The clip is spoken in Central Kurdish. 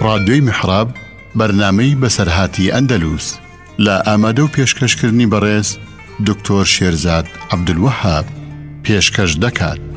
ڕادیۆی میحراب بەرنامەی بەسەرهاتی ئەندەلوس لە ئامادە و پێشکەشکردنی بەڕێز دکتۆر شێرزاد عەبدولوەهاب پێشکەش دەکات.